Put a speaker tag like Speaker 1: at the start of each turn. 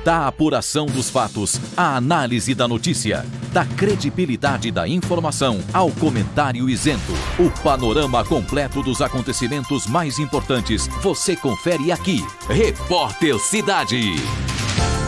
Speaker 1: Da apuração dos fatos, à análise da notícia, da credibilidade da informação ao comentário isento. O panorama completo dos acontecimentos mais importantes você confere aqui. Repórter Cidade.